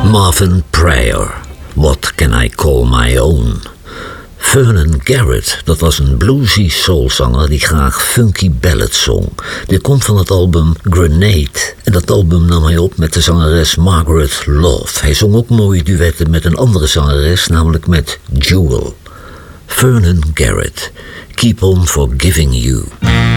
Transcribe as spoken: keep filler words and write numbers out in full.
Marvin Pryor, What Can I Call My Own? Vernon Garrett, dat was een bluesy soulzanger die graag funky ballads zong. Dit komt van het album Grenade. En dat album nam hij op met de zangeres Margaret Love. Hij zong ook mooie duetten met een andere zangeres, namelijk met Jewel. Vernon Garrett, Keep On Forgiving You.